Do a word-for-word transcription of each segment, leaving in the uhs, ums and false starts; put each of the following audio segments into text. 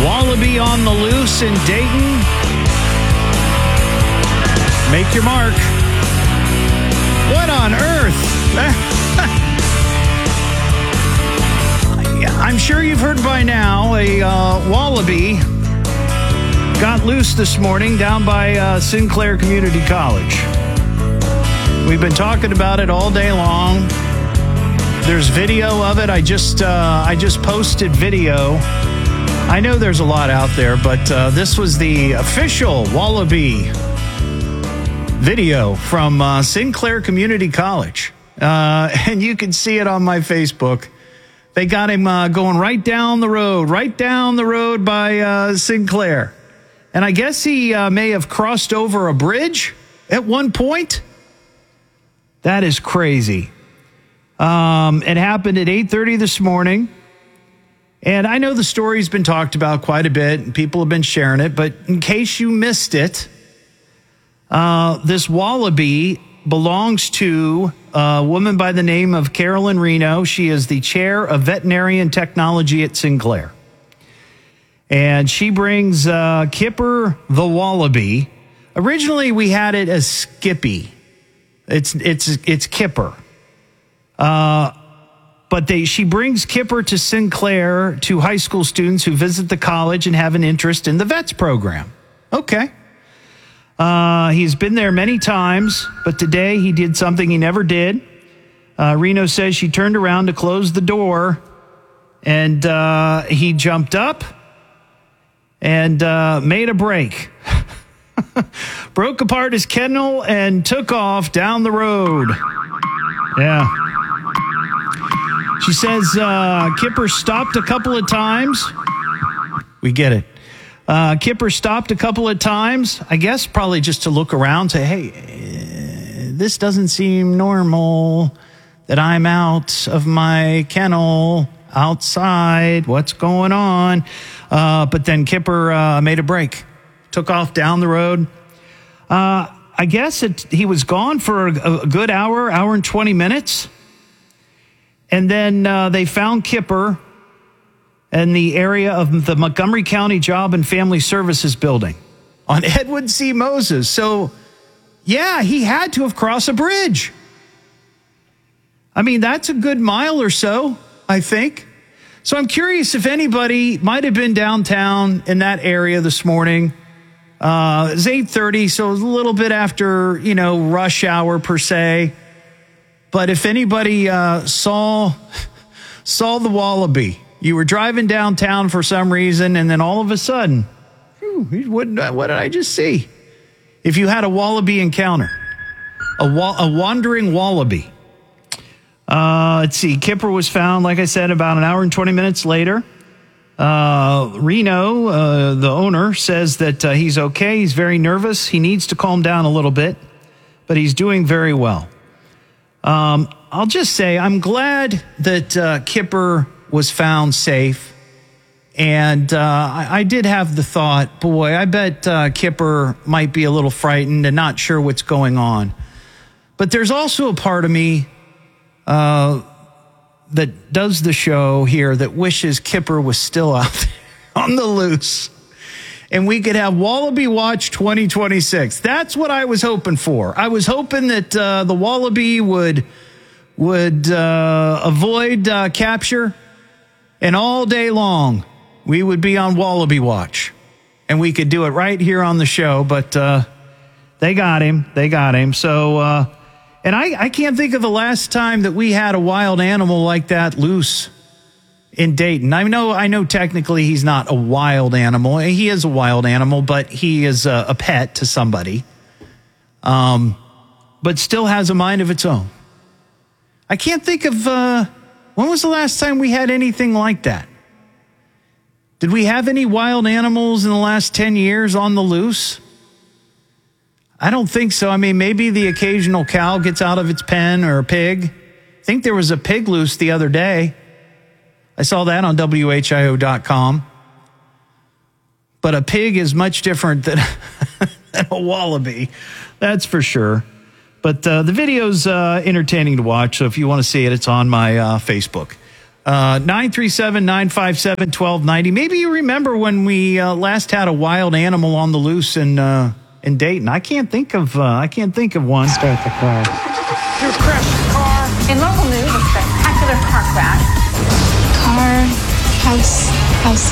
Wallaby on the loose in Dayton. Make your mark. What on earth? I'm sure you've heard by now a uh, wallaby got loose this morning down by uh, Sinclair Community College. We've been talking about it all day long. There's video of it. I just uh, I just posted video. I know there's a lot out there, but uh, this was the official wallaby video from uh, Sinclair Community College. Uh, and you can see it on my Facebook. They got him uh, going right down the road, right down the road by uh, Sinclair. And I guess he uh, may have crossed over a bridge at one point. That is crazy. Um, it happened at eight thirty this morning. And I know the story's been talked about quite a bit, and people have been sharing it. But in case you missed it, uh, this wallaby belongs to a woman by the name of Carolyn Reno. She is the chair of veterinarian technology at Sinclair. And she brings uh, Kipper the wallaby. Originally, we had it as Skippy. It's it's it's Kipper. Uh, but they she brings Kipper to Sinclair to high school students who visit the college and have an interest in the vets program. Okay. Uh, he's been there many times, but today he did something he never did. Uh, Reno says she turned around to close the door, and uh, he jumped up and uh, made a break. Broke apart his kennel and took off down the road. Yeah. She says uh, Kipper stopped a couple of times. We get it. Uh, Kipper stopped a couple of times, I guess probably just to look around, say, hey, uh, this doesn't seem normal that I'm out of my kennel outside. What's going on? Uh, but then Kipper uh, made a break, took off down the road. Uh, I guess it, he was gone for a, a good hour, hour and twenty minutes. And then uh, they found Kipper in the area of the Montgomery County Job and Family Services building on Edwin C. Moses. So, yeah, he had to have crossed a bridge. I mean, that's a good mile or so, I think. So I'm curious if anybody might have been downtown in that area this morning. Uh, it was eight thirty, so it was a little bit after, you know, rush hour per se. But if anybody uh, saw saw the wallaby, you were driving downtown for some reason, and then all of a sudden, whew, what, what did I just see? If you had a wallaby encounter, a, wa- a wandering wallaby. Uh, let's see, Kipper was found, like I said, about an hour and twenty minutes later. Uh, Reno, uh, the owner, says that uh, he's okay. He's very nervous. He needs to calm down a little bit, but he's doing very well. Um, I'll just say I'm glad that uh, Kipper was found safe. And uh, I, I did have the thought, boy, I bet uh, Kipper might be a little frightened and not sure what's going on. But there's also a part of me uh, that does the show here that wishes Kipper was still out there on the loose. And we could have Wallaby Watch twenty twenty-six. That's what I was hoping for. I was hoping that uh, the Wallaby would, would uh, avoid uh, capture. And all day long, we would be on Wallaby Watch. And we could do it right here on the show. But uh, they got him. They got him. So, uh, and I, I can't think of the last time that we had a wild animal like that loose in Dayton. I know, I know technically he's not a wild animal. He is a wild animal, but he is a, a pet to somebody. Um, but still has a mind of its own. I can't think of... Uh, When was the last time we had anything like that? Did we have any wild animals in the last ten years on the loose? I don't think so. I mean, maybe the occasional cow gets out of its pen or a pig. I think there was a pig loose the other day. I saw that on W H I O dot com. But a pig is much different than, than a wallaby. That's for sure. But uh, the video's uh, entertaining to watch, so if you want to see it, it's on my uh, Facebook. Uh, nine three seven, nine five seven, one two nine zero. Maybe you remember when we uh, last had a wild animal on the loose in uh, in Dayton. I can't think of uh, I can't think of one. Start the car. You crashed the car. In local news, a spectacular car crash. Car, house, house,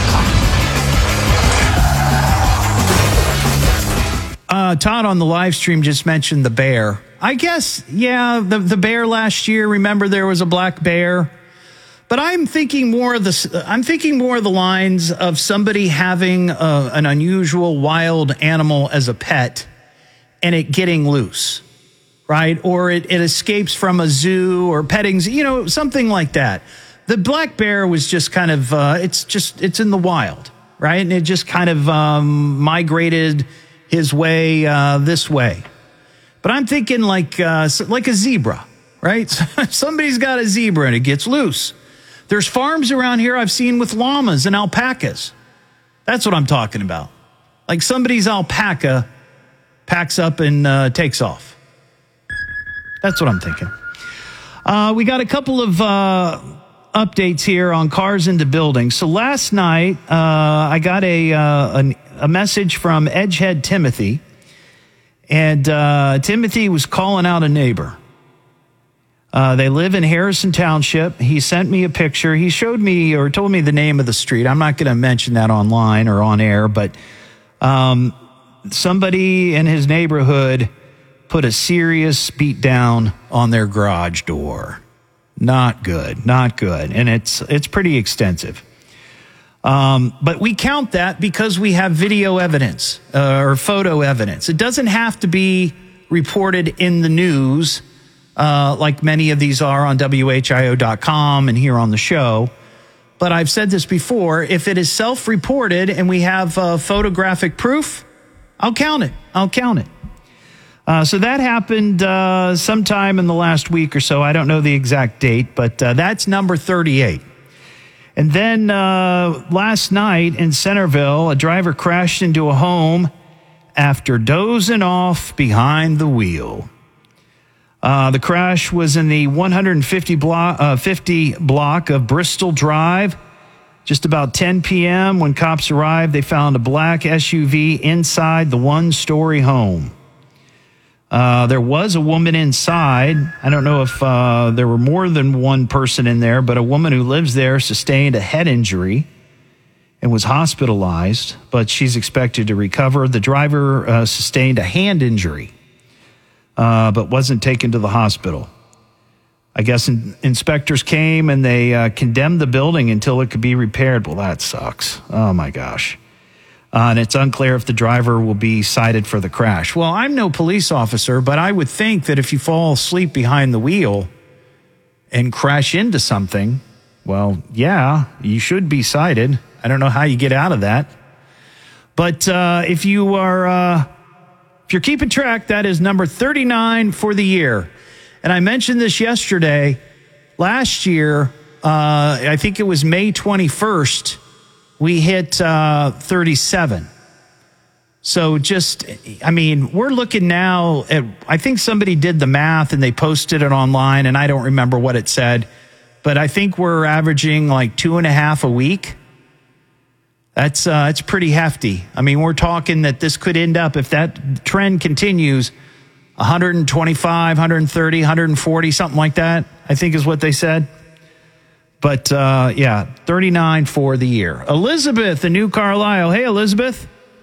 car. Uh, Todd on the live stream just mentioned the bear. I guess, yeah, the, the bear last year. Remember, there was a black bear. But I'm thinking more of the I'm thinking more of the lines of somebody having a, an unusual wild animal as a pet, and it getting loose, right? Or it, it escapes from a zoo or petting, you know, something like that. The black bear was just kind of uh, it's just it's in the wild, right? And it just kind of um, migrated his way uh, this way. But I'm thinking like uh, like a zebra, right? Somebody's got a zebra and it gets loose. There's farms around here I've seen with llamas and alpacas. That's what I'm talking about. Like somebody's alpaca packs up and uh, takes off. That's what I'm thinking. Uh, we got a couple of uh, updates here on cars into buildings. So last night, uh, I got a, uh, a, a message from Edgehead Timothy. And uh, Timothy was calling out a neighbor. Uh, they live in Harrison Township. He sent me a picture. He showed me or told me the name of the street. I'm not going to mention that online or on air, but um, somebody in his neighborhood put a serious beat down on their garage door. Not good, not good. And it's it's pretty extensive. Um, but we count that because we have video evidence uh, or photo evidence. It doesn't have to be reported in the news Uh, like many of these are on W H I O dot com and here on the show. But I've said this before, if it is self-reported and we have uh, photographic proof, I'll count it. I'll count it. Uh, so that happened uh, sometime in the last week or so. I don't know the exact date, but uh, that's number thirty-eight. And then uh, last night in Centerville, a driver crashed into a home after dozing off behind the wheel. Uh, the crash was in the one hundred fifty block, uh, fifty block of Bristol Drive. Just about ten p.m. when cops arrived, they found a black S U V inside the one-story home. Uh, there was a woman inside. I don't know if uh, there were more than one person in there, but a woman who lives there sustained a head injury and was hospitalized, but she's expected to recover. The driver uh, sustained a hand injury. Uh, but wasn't taken to the hospital. I guess in, inspectors came and they uh, condemned the building until it could be repaired. Well, that sucks. Oh, my gosh. Uh, and it's unclear if the driver will be cited for the crash. Well, I'm no police officer, but I would think that if you fall asleep behind the wheel and crash into something, well, yeah, you should be cited. I don't know how you get out of that. But uh, if you are... Uh, If you're keeping track, that is number thirty-nine for the year. And I mentioned this yesterday. Last year, uh, I think it was May twenty-first, we hit uh, thirty-seven. So just, I mean, we're looking now at, I think somebody did the math and they posted it online, and I don't remember what it said, but I think we're averaging like two and a half a week. That's uh, that's pretty hefty. I mean, we're talking that this could end up, if that trend continues, one twenty-five, one thirty, one forty, something like that, I think is what they said. But, uh, yeah, thirty-nine for the year. Elizabeth in New Carlisle. Hey, Elizabeth.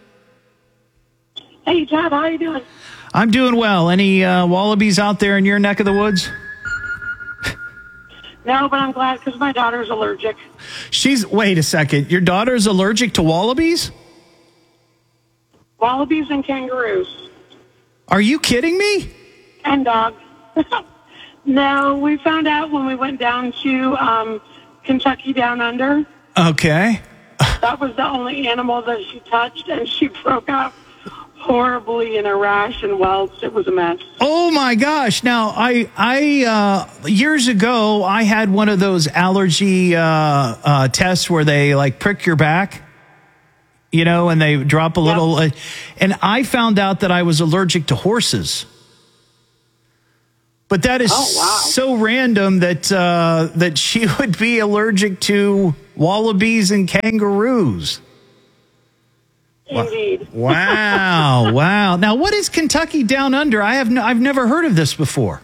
Hey, Todd, how you doing? I'm doing well. Any uh, wallabies out there in your neck of the woods? No, but I'm glad because my daughter's allergic. She's, wait a second, your daughter's allergic to wallabies? Wallabies and kangaroos. Are you kidding me? And dogs. No, we found out when we went down to um, Kentucky Down Under. Okay. That was the only animal that she touched, and she broke out horribly in a rash and welts. It was a mess. Oh my gosh. Now, I, I, uh, years ago, I had one of those allergy, uh, uh, tests where they like prick your back, you know, and they drop a yep. little, uh, and I found out that I was allergic to horses. But that is Oh, wow. so random that uh, that she would be allergic to wallabies and kangaroos. Indeed. Wow, wow. Now, what is Kentucky Down Under? I have no, I've never heard of this before.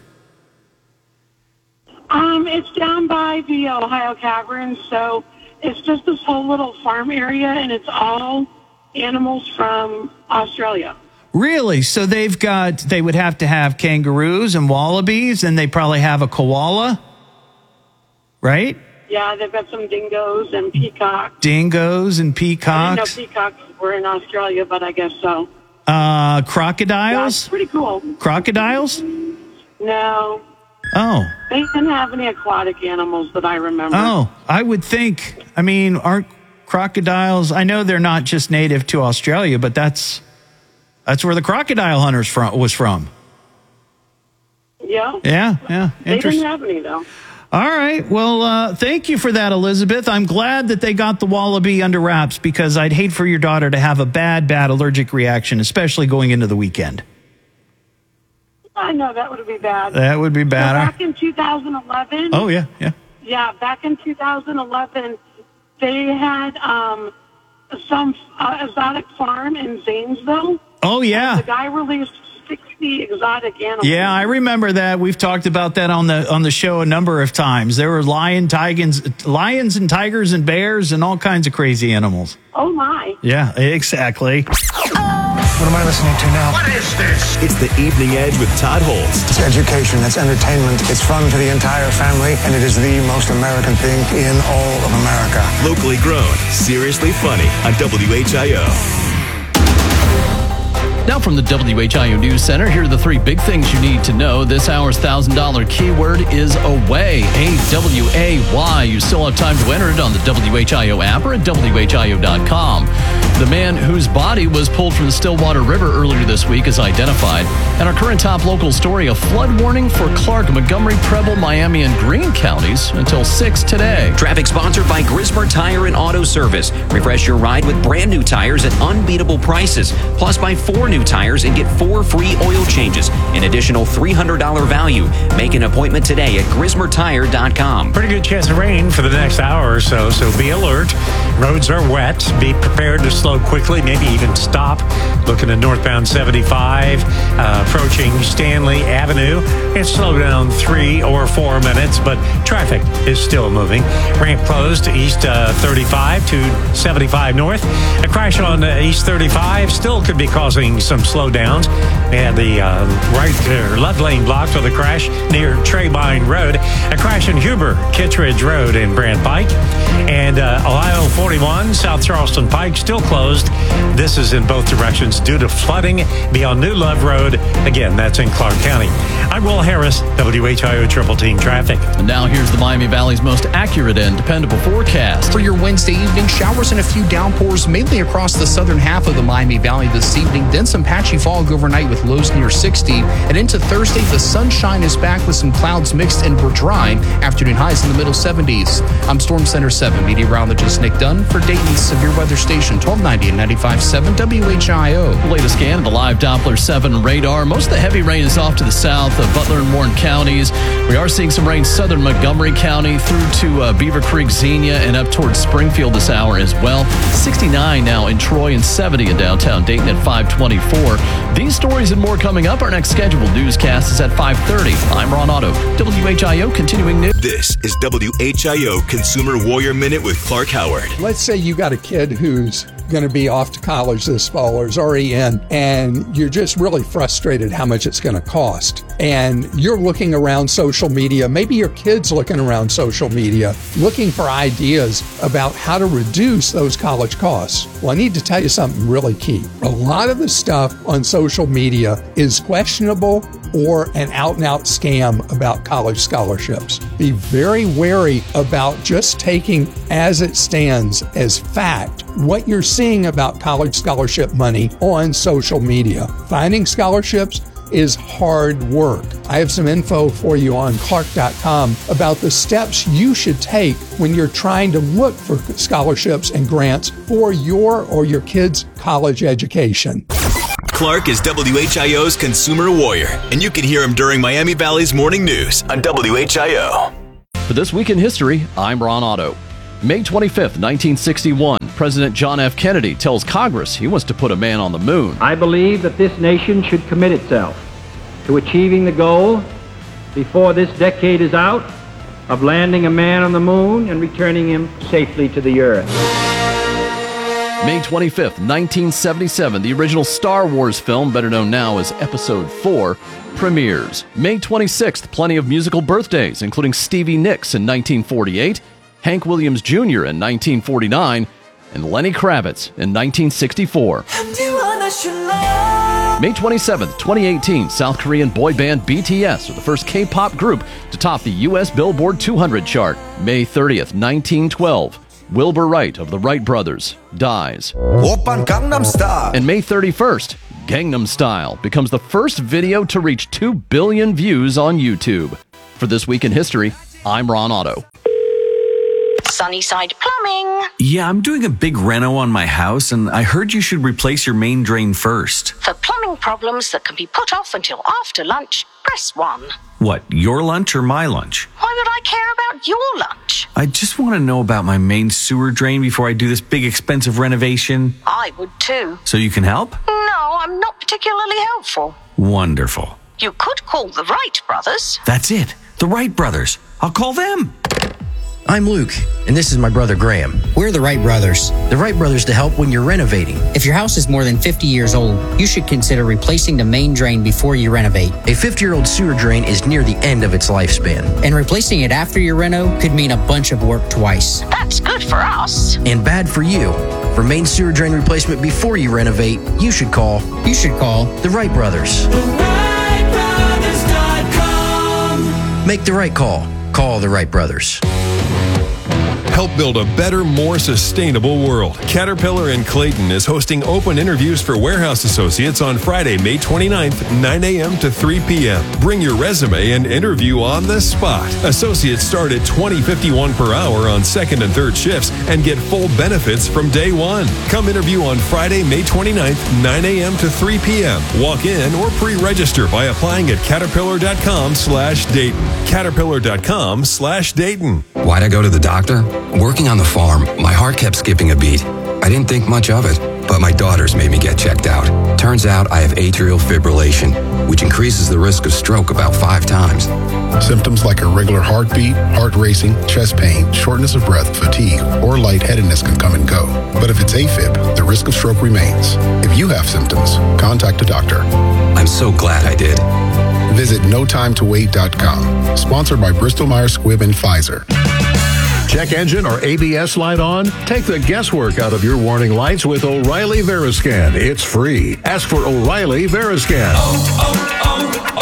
Um, it's down by the Ohio Caverns, so it's just this whole little farm area, and it's all animals from Australia. Really? So they've got, they would have to have kangaroos and wallabies, and they probably have a koala, right? Yeah, they've got some dingoes and peacocks. Dingoes and I didn't peacocks. know peacocks were in Australia, but I guess so. Uh, Yeah, it's crocodiles? pretty cool. Crocodiles? No, Oh. they didn't have any aquatic animals that I remember. Oh, I would think, I mean, aren't crocodiles, I know they're not just native to Australia, but that's that's where the crocodile hunters from, was from. Yeah, Yeah, yeah. they didn't Interesting. have any, though. All right. Well, uh, thank you for that, Elizabeth. I'm glad that they got the wallaby under wraps because I'd hate for your daughter to have a bad, bad allergic reaction, especially going into the weekend. I know that would be bad. That would be So bad. back in two thousand eleven, Oh, yeah, yeah. yeah, back in two thousand eleven, they had um, some uh, exotic farm in Zanesville. Oh, yeah. The guy released sixty exotic animals. Yeah, I remember that. We've talked about that on the on the show a number of times. There were lion, tigers, lions and tigers and bears and all kinds of crazy animals. Oh, my. Yeah, exactly. What am I listening to now? What is this? It's the Evening Edge with Todd Holst. It's education, it's entertainment, it's fun to the entire family, and it is the most American thing in all of America. Locally grown, seriously funny on W H I O. Now from the W H I O News Center, here are the three big things you need to know. This hour's one thousand dollars keyword is away. A W A Y. You still have time to enter it on the W H I O app or at W H I O dot com. The man whose body was pulled from the Stillwater River earlier this week is identified. And our current top local story, a flood warning for Clark, Montgomery, Preble, Miami, and Greene counties until six today. Traffic sponsored by Grismer Tire and Auto Service. Refresh your ride with brand new tires at unbeatable prices. Plus, buy four new tires and get four free oil changes. An additional three hundred dollars value. Make an appointment today at Grismer Tire dot com. Pretty good chance of rain for the next hour or so, so be alert. Roads are wet. Be prepared to slow quickly, maybe even stop. Looking at northbound seventy-five, uh, approaching Stanley Avenue. It's slowed down three or four minutes, but traffic is still moving. Ramp closed east uh, thirty-five to seventy-five north. A crash on uh, East thirty-five still could be causing some slowdowns. We had the uh, right or left lane blocked with a crash near Trebine Road. A crash in Huber, Kittredge Road in Brant Pike. And uh, Ohio forty-one, South Charleston Pike still closed. This is in both directions due to flooding beyond New Love Road. Again, that's in Clark County. I'm Will Harris, W H I O Triple Team Traffic. And now here's the Miami Valley's most accurate and dependable forecast. For your Wednesday evening, showers and a few downpours mainly across the southern half of the Miami Valley this evening. Then some patchy fog overnight with lows near sixty. And into Thursday, the sunshine is back with some clouds mixed and we're dry. Afternoon highs in the middle seventies. I'm Storm Center seven meteorologist Nick Dunn for Dayton's Severe Weather Station twelve ninety and ninety-five point seven W H I O. The latest scan of the live Doppler seven radar. Most of the heavy rain is off to the south of Butler and Warren counties. We are seeing some rain southern Montgomery County through to uh, Beaver Creek, Xenia, and up towards Springfield this hour as well. sixty-nine now in Troy and seventy in downtown Dayton at five twenty-four. These stories and more coming up. Our next scheduled newscast is at five thirty. I'm Ron Otto, W H I O continuing news. This is W H I O Consumer Warrior Minute with Clark Howard. Let's say you got a kid who's going to be off to college this fall or is already in, and you're just really frustrated how much it's going to cost. And you're looking around social media, maybe your kid's looking around social media, looking for ideas about how to reduce those college costs. Well, I need to tell you something really key. A lot of the stuff on social media is questionable or an out-and-out scam about college scholarships. Be very wary about just taking as it stands as fact what you're seeing about college scholarship money on social media. Finding scholarships is hard work. I have some info for you on Clark dot com about the steps you should take when you're trying to look for scholarships and grants for your or your kids' college education. Clark is W H I O's consumer warrior, and you can hear him during Miami Valley's morning news on W H I O. For This Week in History, I'm Ron Otto. May twenty-fifth, nineteen sixty-one, President John F. Kennedy tells Congress he wants to put a man on the moon. I believe that this nation should commit itself to achieving the goal before this decade is out of landing a man on the moon and returning him safely to the earth. May twenty-fifth, nineteen seventy-seven, the original Star Wars film, better known now as Episode four, premieres. May twenty-sixth, plenty of musical birthdays, including Stevie Nicks in nineteen forty-eight, Hank Williams Junior in nineteen forty-nine, and Lenny Kravitz in nineteen sixty-four. May twenty-seventh, twenty eighteen, South Korean boy band B T S are the first K-pop group to top the U S Billboard two hundred chart. May thirtieth, nineteen twelve, Wilbur Wright of the Wright Brothers dies. And May thirty-first, Gangnam Style becomes the first video to reach two billion views on YouTube. For This Week in History, I'm Ron Otto. Sunnyside Plumbing. Yeah, I'm doing a big reno on my house, and I heard you should replace your main drain first. For plumbing problems that can be put off until after lunch, press one. What, your lunch or my lunch? Why would I care about your lunch? I just want to know about my main sewer drain before I do this big expensive renovation. I would too. So you can help? No, I'm not particularly helpful. Wonderful. You could call the Wright brothers. That's it. The Wright brothers. I'll call them. I'm Luke, and this is my brother Graham. We're the Wright Brothers. The Wright Brothers to help when you're renovating. If your house is more than fifty years old, you should consider replacing the main drain before you renovate. A fifty-year-old sewer drain is near the end of its lifespan, and replacing it after your reno could mean a bunch of work twice. That's good for us. And bad for you. For main sewer drain replacement before you renovate, you should call. You should call the Wright Brothers. The Wright Brothers dot com. Make the right call. Call the Wright Brothers. Help build a better, more sustainable world. Caterpillar in Clayton is hosting open interviews for warehouse associates on Friday, May twenty-ninth, nine a.m. to three p.m. Bring your resume and interview on the spot. Associates start at twenty fifty-one per hour on second and third shifts and get full benefits from day one. Come interview on Friday, May twenty-ninth, nine a.m. to three p.m. Walk in or pre-register by applying at caterpillar.com slash Dayton. Caterpillar.com slash Dayton. Why'd I go to the doctor? Working on the farm, my heart kept skipping a beat. I didn't think much of it, but my daughters made me get checked out. Turns out I have atrial fibrillation, which increases the risk of stroke about five times. Symptoms like irregular heartbeat, heart racing, chest pain, shortness of breath, fatigue, or lightheadedness can come and go. But if it's AFib, the risk of stroke remains. If you have symptoms, contact a doctor. I'm so glad I did. Visit no time to wait dot com. Sponsored by Bristol Myers Squibb and Pfizer. Check engine or A B S light on? Take the guesswork out of your warning lights with O'Reilly Veriscan. It's free. Ask for O'Reilly Veriscan. Oh,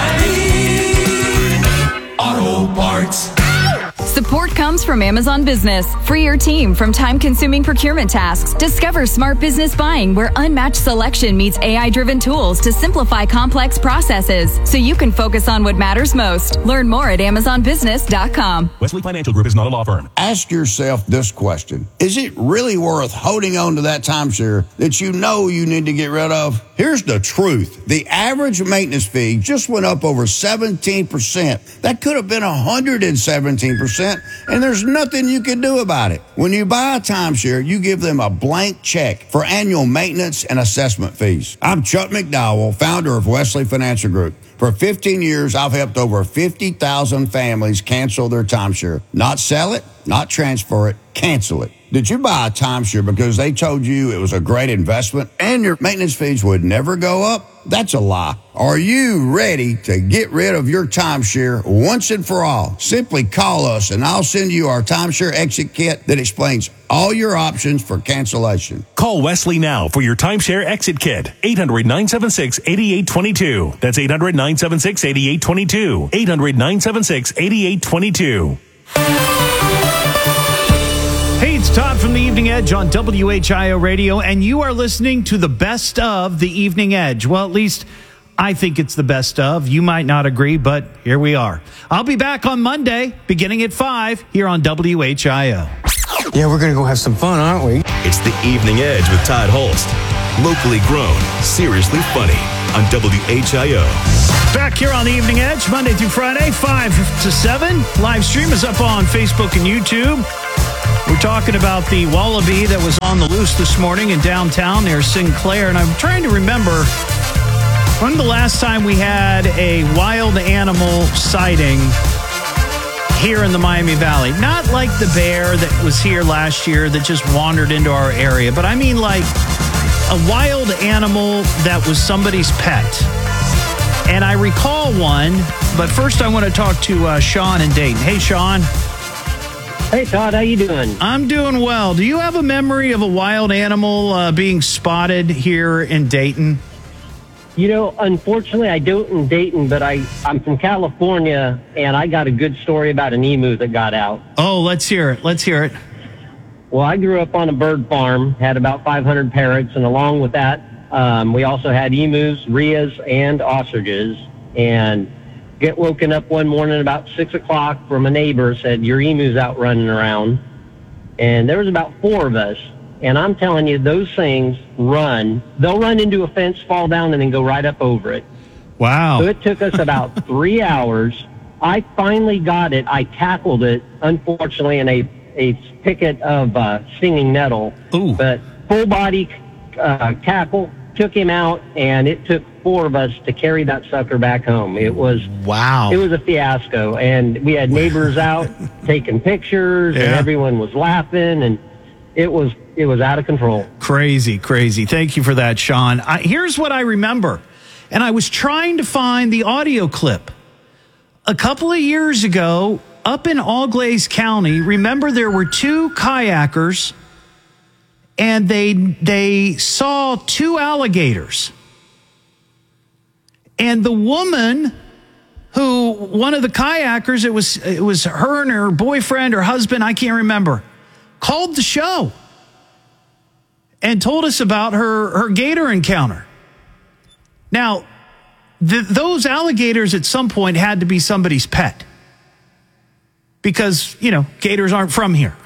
oh, oh, O'Reilly Auto Parts. Support comes from Amazon Business. Free your team from time-consuming procurement tasks. Discover smart business buying where unmatched selection meets A I-driven tools to simplify complex processes so you can focus on what matters most. Learn more at amazon business dot com. Wesley Financial Group is not a law firm. Ask yourself this question. Is it really worth holding on to that timeshare that you know you need to get rid of? Here's the truth. The average maintenance fee just went up over seventeen percent. That could have been one hundred seventeen percent, and there's nothing you can do about it. When you buy a timeshare, you give them a blank check for annual maintenance and assessment fees. I'm Chuck McDowell, founder of Wesley Financial Group. For fifteen years, I've helped over fifty thousand families cancel their timeshare. Not sell it, not transfer it, cancel it. Did you buy a timeshare because they told you it was a great investment and your maintenance fees would never go up? That's a lie. Are you ready to get rid of your timeshare once and for all? Simply call us and I'll send you our timeshare exit kit that explains all your options for cancellation. Call Wesley now for your timeshare exit kit. eight hundred, nine seven six, eight eight two two. That's eight hundred, nine seven six, eight eight two two. eight hundred, nine seven six, eight eight two two. Hey, it's Todd from The Evening Edge on W H I O Radio, and you are listening to the best of The Evening Edge. Well, at least I think it's the best of. You might not agree, but here we are. I'll be back on Monday, beginning at five, here on W H I O. Yeah, we're going to go have some fun, aren't we? It's The Evening Edge with Todd Holst Locally grown, seriously funny on W H I O. Back here on the Evening Edge, Monday through Friday, five to seven. Live stream is up on Facebook and YouTube. We're talking about the wallaby that was on the loose this morning in downtown near Sinclair. And I'm trying to remember when the last time we had a wild animal sighting here in the Miami Valley. Not like the bear that was here last year that just wandered into our area, but I mean like a wild animal that was somebody's pet. And I recall one, but first I want to talk to uh, Sean in Dayton. Hey, Sean. Hey, Todd. How you doing? I'm doing well. Do you have a memory of a wild animal uh, being spotted here in Dayton? You know, unfortunately, I don't in Dayton, but I, I'm from California, and I got a good story about an emu that got out. Oh, let's hear it. Let's hear it. Well, I grew up on a bird farm, had about five hundred parrots, and along with that, um, we also had emus, rheas, and ostriches. And get woken up one morning about six o'clock from a neighbor, said, your emu's out running around. And there was about four of us. And I'm telling you, those things run. They'll run into a fence, fall down, and then go right up over it. Wow. So it took us about three hours. I finally got it. I tackled it, unfortunately, in a, a picket of uh, stinging nettle. Ooh. But full body uh, tackle, took him out, and it took four of us to carry that sucker back home. It was wow. It was a fiasco. And we had neighbors out taking pictures, Yeah. and everyone was laughing, and it was It was out of control. Crazy, crazy. Thank you for that, Sean. I, here's what I remember. And I was trying to find the audio clip. A couple of years ago, up in Auglaize County, remember there were two kayakers and they they saw two alligators. And the woman who, one of the kayakers, it was it was her and her boyfriend or husband, I can't remember, called the show and told us about her, her gator encounter. Now, th- those alligators at some point had to be somebody's pet because, you know, gators aren't from here.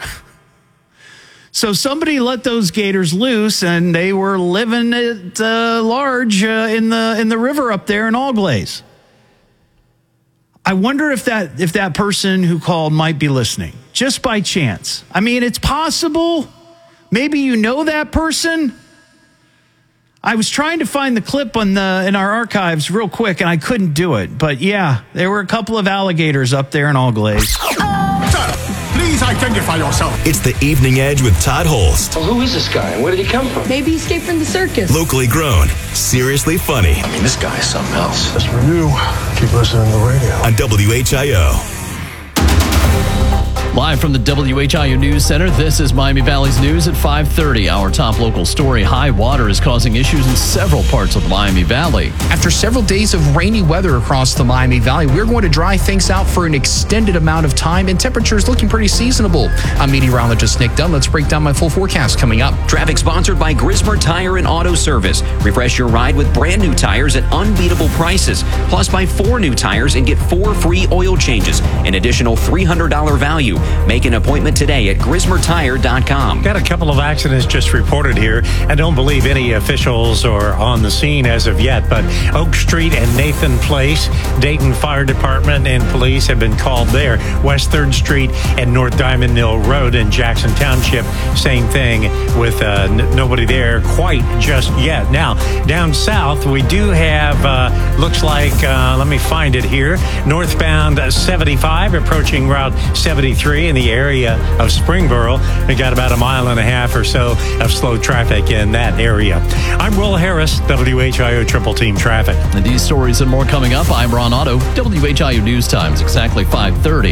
So somebody let those gators loose and they were living at uh, large uh, in the in the river up there in Auglaize. I wonder if that if that person who called might be listening, just by chance. I mean, it's possible. Maybe you know that person. I was trying to find the clip on the in our archives real quick, and I couldn't do it. But yeah, there were a couple of alligators up there in Auglaize. Sir, please identify yourself. It's the Evening Edge with Todd Holst. Well, who is this guy and where did he come from? Maybe he escaped from the circus. Locally grown, seriously funny. I mean, this guy is something else. As for you, keep listening to the radio. On W H I O. Live from the W H I O News Center, this is Miami Valley's news at five thirty. Our top local story, high water is causing issues in several parts of the Miami Valley. After several days of rainy weather across the Miami Valley, we're going to dry things out for an extended amount of time, and temperatures looking pretty seasonable. I'm meteorologist Nick Dunn. Let's break down my full forecast coming up. Traffic sponsored by Grismer Tire and Auto Service. Refresh your ride with brand new tires at unbeatable prices. Plus, buy four new tires and get four free oil changes. An additional three hundred dollars value. Make an appointment today at grismer tire dot com. Got a couple of accidents just reported here. I don't believe any officials are on the scene as of yet, but Oak Street and Nathan Place, Dayton Fire Department and police have been called there. West third Street and North Diamond Mill Road in Jackson Township, same thing with uh, n- nobody there quite just yet. Now, down south, we do have, uh, looks like, uh, let me find it here, northbound seventy-five approaching Route seventy-three in the area of Springboro. We got about a mile and a half or so of slow traffic in that area. I'm Will Harris, W H I O Triple Team Traffic. And these stories and more coming up. I'm Ron Otto, W H I O News Times, exactly five thirty.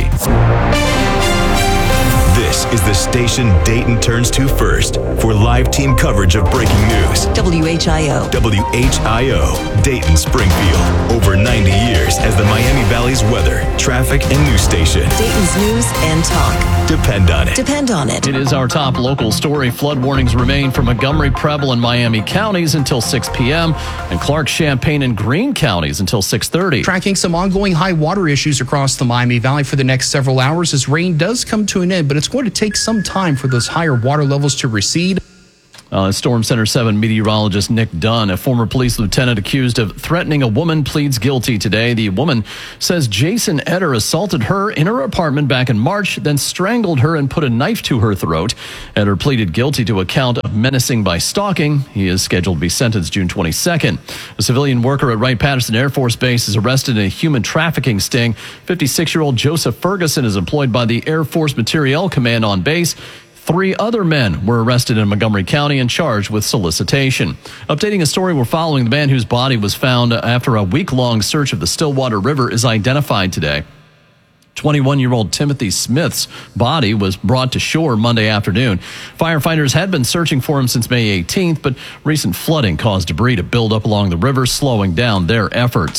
This is the station Dayton turns to first for live team coverage of breaking news. W H I O. W H I O, Dayton Springfield. Over ninety years as the Miami Valley's weather, traffic, and news station. Dayton's news and talk. Depend on it. Depend on it. It is our top local story. Flood warnings remain for Montgomery, Preble, and Miami counties until six p.m. and Clark, Champaign, and Greene counties until six thirty. Tracking some ongoing high water issues across the Miami Valley for the next several hours as rain does come to an end, but it's going to take some time for those higher water levels to recede. Uh, Storm Center seven meteorologist Nick Dunn, a former police lieutenant accused of threatening a woman, pleads guilty today. The woman says Jason Eder assaulted her in her apartment back in March, then strangled her and put a knife to her throat. Eder pleaded guilty to a count of menacing by stalking. He is scheduled to be sentenced June twenty-second. A civilian worker at Wright-Patterson Air Force Base is arrested in a human trafficking sting. fifty-six-year-old Joseph Ferguson is employed by the Air Force Materiel Command on base. Three other men were arrested in Montgomery County and charged with solicitation. Updating a story, we're following the man whose body was found after a week-long search of the Stillwater River is identified today. twenty-one-year-old Timothy Smith's body was brought to shore Monday afternoon. Firefighters had been searching for him since May eighteenth, but recent flooding caused debris to build up along the river, slowing down their efforts.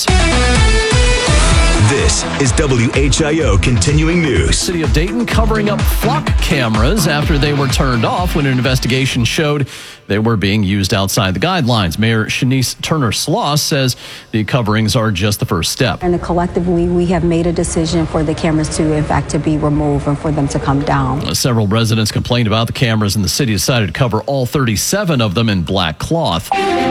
This is W H I O Continuing News. City of Dayton covering up flock cameras after they were turned off when an investigation showed they were being used outside the guidelines. Mayor Shanice Turner-Sloss says the coverings are just the first step. And collectively, we have made a decision for the cameras to, in fact, to be removed and for them to come down. Several residents complained about the cameras, and the city decided to cover all thirty-seven of them in black cloth.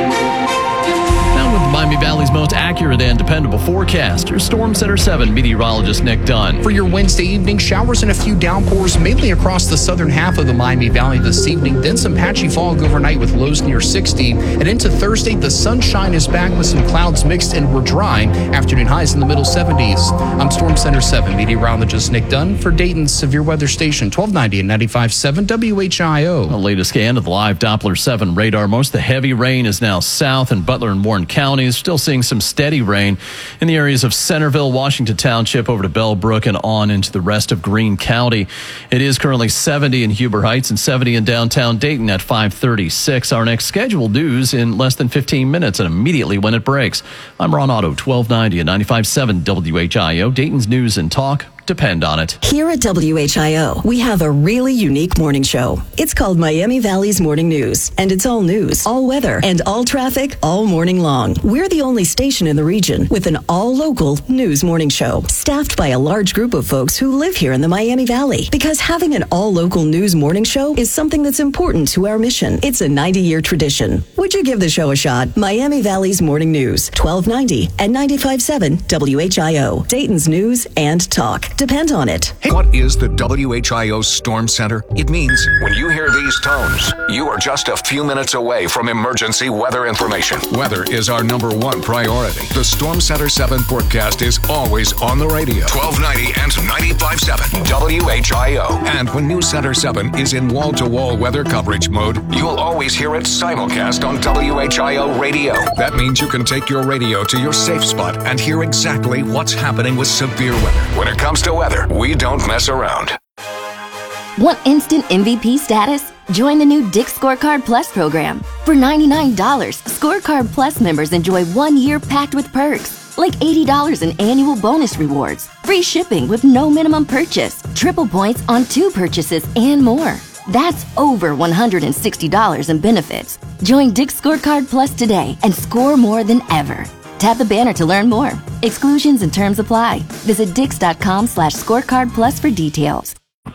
With Miami Valley's most accurate and dependable forecast, your Storm Center seven meteorologist Nick Dunn. For your Wednesday evening, showers and a few downpours mainly across the southern half of the Miami Valley this evening. Then some patchy fog overnight with lows near sixty. And into Thursday, the sunshine is back with some clouds mixed and we're dry. Afternoon highs in the middle seventies. I'm Storm Center seven meteorologist Nick Dunn for Dayton's Severe Weather Station, twelve ninety and ninety-five point seven W H I O. The latest scan of the live Doppler seven radar. Most of the heavy rain is now south in Butler and Warren counties. Still seeing some steady rain in the areas of Centerville, Washington Township, over to Bellbrook and on into the rest of Greene County. It is currently seventy in Huber Heights and seventy in downtown Dayton at five thirty-six. Our next scheduled news in less than fifteen minutes and immediately when it breaks. I'm Ron Otto, twelve ninety and ninety-five point seven W H I O, Dayton's News and Talk. Depend on it. Here at W H I O, we have a really unique morning show. It's called Miami Valley's Morning News, and it's all news, all weather, and all traffic all morning long. We're the only station in the region with an all-local news morning show, staffed by a large group of folks who live here in the Miami Valley. Because having an all-local news morning show is something that's important to our mission. It's a ninety-year tradition. Would you give the show a shot? Miami Valley's Morning News, twelve ninety and ninety-five point seven W H I O, Dayton's News and Talk. Depend on it. What is the W H I O Storm Center? It means when you hear these tones, you are just a few minutes away from emergency weather information. Weather is our number one priority. The Storm Center seven forecast is always on the radio. twelve ninety and ninety-five point seven W H I O. And when News Center seven is in wall-to-wall weather coverage mode, you'll always hear it simulcast on W H I O radio. That means you can take your radio to your safe spot and hear exactly what's happening with severe weather. When it comes to weather, we don't mess around. Want instant M V P status? Join the new Dick's Scorecard Plus program. For ninety-nine dollars, Scorecard Plus members enjoy one year packed with perks, like eighty dollars in annual bonus rewards, free shipping with no minimum purchase, triple points on two purchases, and more. That's over one hundred sixty dollars in benefits. Join Dick's Scorecard Plus today and score more than ever. Tap the banner to learn more. Exclusions and terms apply. Visit dix.com slash scorecard plus for details.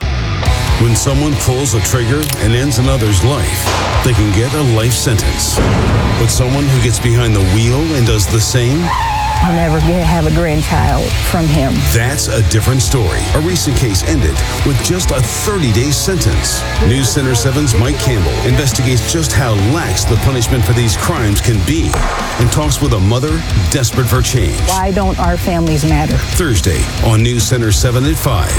When someone pulls a trigger and ends another's life, they can get a life sentence. But someone who gets behind the wheel and does the same? I'll never get, have a grandchild from him. That's a different story. A recent case ended with just a thirty-day sentence. News Center seven's Mike Campbell investigates just how lax the punishment for these crimes can be and talks with a mother desperate for change. Why don't our families matter? Thursday on News Center seven at five.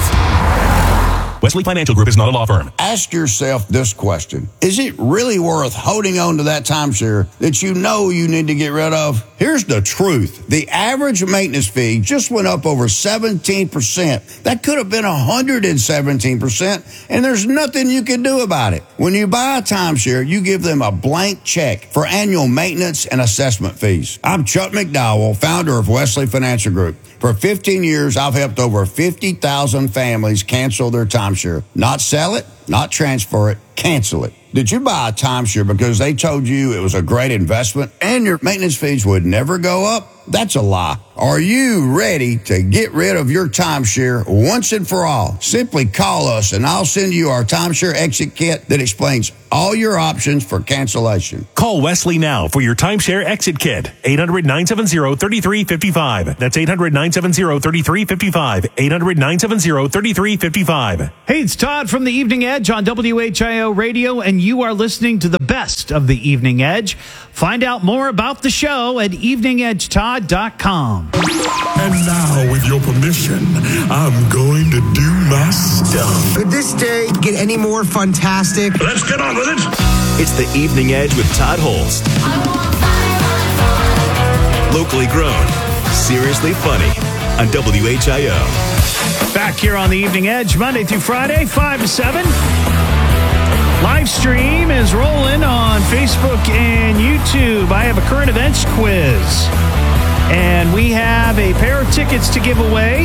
Wesley Financial Group is not a law firm. Ask yourself this question. Is it really worth holding on to that timeshare that you know you need to get rid of? Here's the truth. The average maintenance fee just went up over seventeen percent. That could have been one hundred seventeen percent, and there's nothing you can do about it. When you buy a timeshare, you give them a blank check for annual maintenance and assessment fees. I'm Chuck McDowell, founder of Wesley Financial Group. For fifteen years, I've helped over fifty thousand families cancel their timeshare. Not sell it, not transfer it, cancel it. Did you buy a timeshare because they told you it was a great investment and your maintenance fees would never go up? That's a lie. Are you ready to get rid of your timeshare once and for all? Simply call us and I'll send you our timeshare exit kit that explains all your options for cancellation. Call Wesley now for your timeshare exit kit. eight hundred, nine seven zero, three three five five. That's eight hundred, nine seven zero, three three five five. eight hundred, nine seven zero, three three five five. Hey, it's Todd from the Evening Edge on W H I O Radio, and you are listening to the best of the Evening Edge. Find out more about the show at evening edge todd dot com. And now, with your permission, I'm going to do my stuff. Could this day get any more fantastic? Let's get on with it. It's the Evening Edge with Todd Holst. Locally grown, seriously funny on W H I O. Back here on the Evening Edge, Monday through Friday, five to seven. Live stream is rolling on Facebook and YouTube. I have a current events quiz. And we have a pair of tickets to give away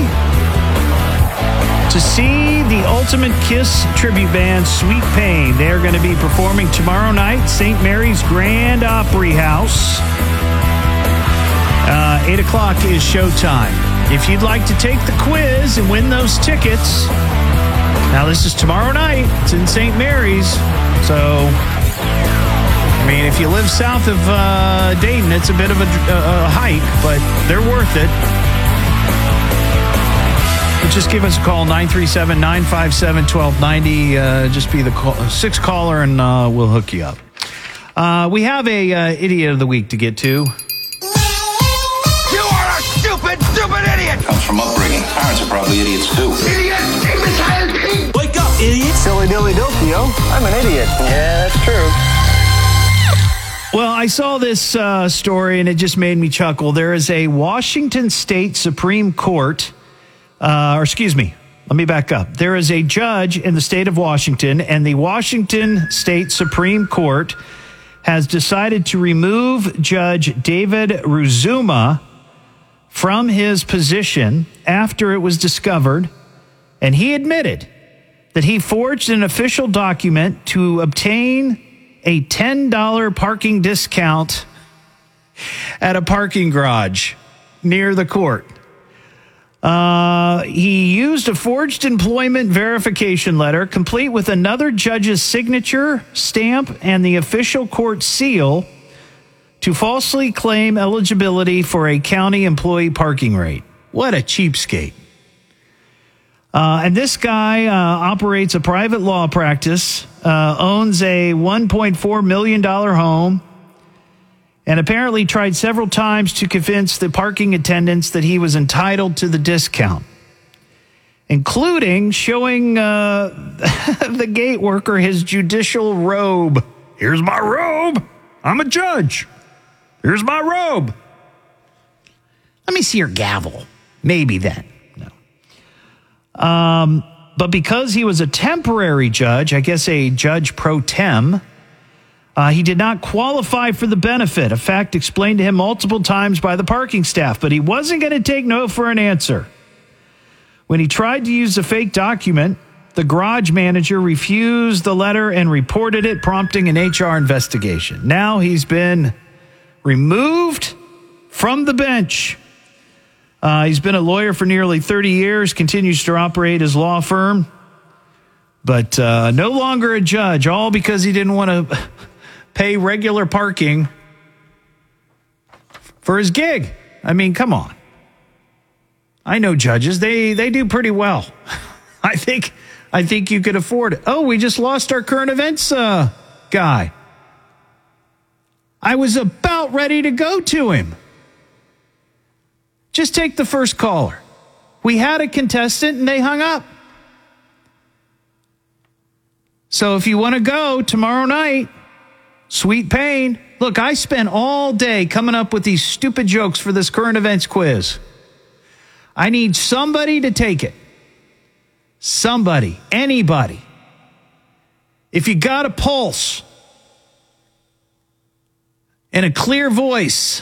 to see the Ultimate Kiss tribute band, Sweet Pain. They're going to be performing tomorrow night, Saint Mary's Grand Opry House. Uh, eight o'clock is showtime. If you'd like to take the quiz and win those tickets, now this is tomorrow night. It's in Saint Mary's. So, I mean, if you live south of uh, Dayton, it's a bit of a, a, a hike, but they're worth it. But just give us a call, nine three seven, nine five seven, one two nine zero. Uh, just be the call, sixth caller, and uh, we'll hook you up. Uh, we have a uh, Idiot of the Week to get to. You are a stupid, stupid idiot! Comes from upbringing. Parents are probably idiots, too. Idiot! Imbecile! Wake up, idiot! Silly dilly dilly, yo. I'm an idiot. Yeah, that's true. Well, I saw this uh, story, and it just made me chuckle. There is a Washington State Supreme Court, uh, or excuse me, let me back up. There is a judge in the state of Washington, and the Washington State Supreme Court has decided to remove Judge David Ruzuma from his position after it was discovered, and he admitted that he forged an official document to obtain a ten dollars parking discount at a parking garage near the court. Uh, he used a forged employment verification letter, complete with another judge's signature, stamp, and the official court seal, to falsely claim eligibility for a county employee parking rate. What a cheapskate. Uh, and this guy uh, operates a private law practice, uh, owns a one point four million dollars home, and apparently tried several times to convince the parking attendants that he was entitled to the discount, including showing uh, the gate worker his judicial robe. Here's my robe. I'm a judge. Here's my robe. Let me see your gavel. Maybe then. Um, but because he was a temporary judge, I guess a judge pro tem, uh, he did not qualify for the benefit. A fact explained to him multiple times by the parking staff, but he wasn't going to take no for an answer. When he tried to use a fake document, the garage manager refused the letter and reported it, prompting an H R investigation. Now he's been removed from the bench. Uh, he's been a lawyer for nearly thirty years, continues to operate his law firm, but uh, no longer a judge, all because he didn't want to pay regular parking for his gig. I mean, come on. I know judges. They they do pretty well. I think I think you could afford it. Oh, we just lost our current events uh, guy. I was about ready to go to him. Just take the first caller. We had a contestant and they hung up. So if you want to go tomorrow night, Sweet Pain. Look, I spent all day coming up with these stupid jokes for this current events quiz. I need somebody to take it. Somebody, anybody. If you got a pulse and a clear voice,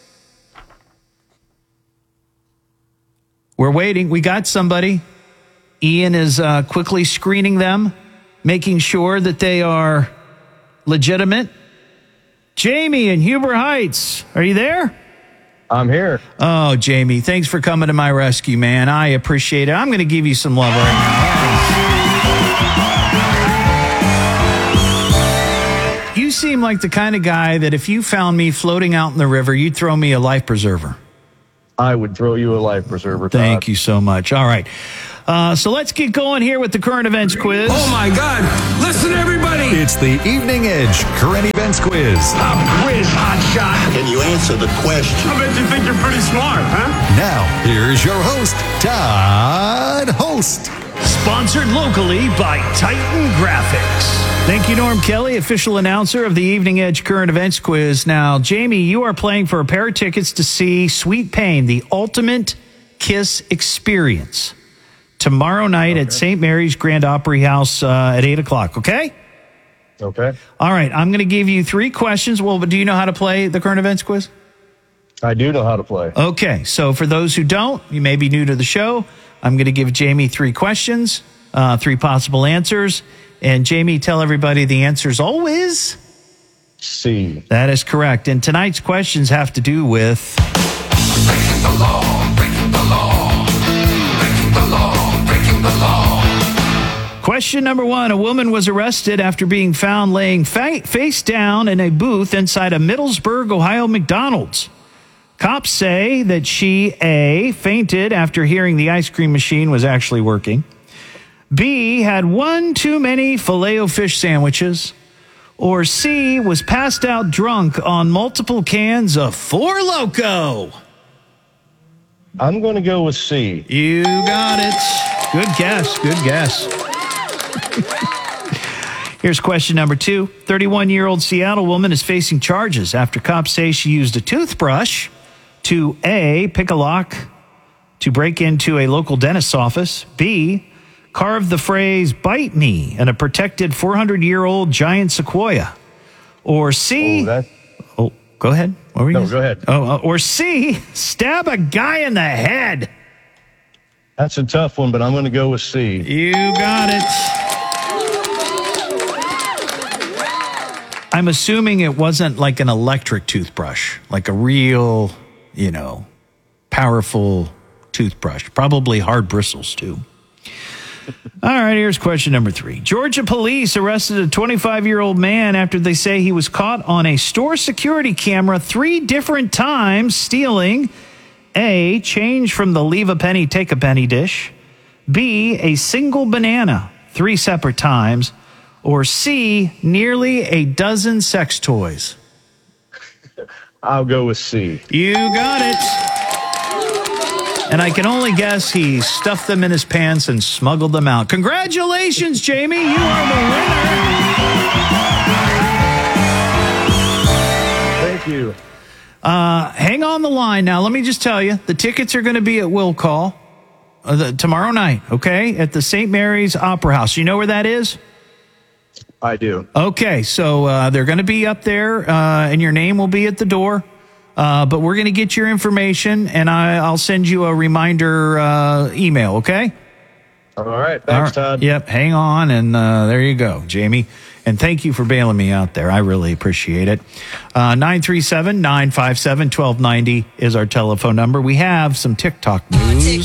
we're waiting. We got somebody. Ian is uh, quickly screening them, making sure that they are legitimate. Jamie in Huber Heights, are you there? I'm here. Oh, Jamie, thanks for coming to my rescue, man. I appreciate it. I'm going to give you some love right now. You seem like the kind of guy that if you found me floating out in the river, you'd throw me a life preserver. I would throw you a life preserver, Todd. Thank you so much. All right. Uh, so let's get going here with the current events quiz. Oh, my God. Listen, everybody. It's the Evening Edge Current Events Quiz. Pop quiz, hot shot. Can you answer the question? I bet you think you're pretty smart, huh? Now, here's your host, Todd Host. Sponsored locally by Titan Graphics. Thank you, Norm Kelly, official announcer of the Evening Edge Current Events Quiz. Now, Jamie, you are playing for a pair of tickets to see Sweet Pain, the ultimate Kiss experience, tomorrow night okay. at Saint Mary's Grand Opry House uh, at eight o'clock, okay? Okay. All right, I'm going to give you three questions. Well, but do you know how to play the Current Events Quiz? I do know how to play. Okay, so for those who don't, you may be new to the show, I'm going to give Jamie three questions, uh, three possible answers. And Jamie, tell everybody the answer's always C. That is correct. And tonight's questions have to do with breaking the law, breaking the law, breaking the law, breaking the law. Question number one. A woman was arrested after being found laying fa- face down in a booth inside a Middlesburg, Ohio McDonald's. Cops say that she, A, fainted after hearing the ice cream machine was actually working, B, had one too many Filet-O-Fish sandwiches, or C, was passed out drunk on multiple cans of Four Loko. I'm going to go with C. You got it. Good guess. Good guess. Here's question number two. thirty-one-year-old Seattle woman is facing charges after cops say she used a toothbrush to A, pick a lock to break into a local dentist's office, B, carve the phrase "bite me" in a protected four hundred year old giant sequoia, or C. Oh, that... oh go ahead. What were you no, gonna... go ahead. Oh, uh, or C, stab a guy in the head. That's a tough one, but I'm going to go with C. You got it. I'm assuming it wasn't like an electric toothbrush, like a real, you know, powerful toothbrush. Probably hard bristles too. All right, here's question number three. Georgia police arrested a twenty-five-year-old man after they say he was caught on a store security camera three different times stealing A, change from the leave a penny, take a penny dish, B, a single banana three separate times, or C, nearly a dozen sex toys. I'll go with C. You got it. And I can only guess he stuffed them in his pants and smuggled them out. Congratulations, Jamie. You are the winner. Thank you. Uh, hang on the line now. Let me just tell you, the tickets are going to be at Will Call uh, the, tomorrow night, okay, at the Saint Mary's Opera House. You know where that is? I do. Okay, so uh, they're going to be up there, uh, and your name will be at the door. Uh, but we're going to get your information, and I, I'll send you a reminder uh, email, okay? All right. Thanks, All right. Todd. Yep, hang on, and uh, there you go, Jamie. And thank you for bailing me out there. I really appreciate it. Uh, nine three seven, nine five seven, one two nine zero is our telephone number. We have some TikTok news.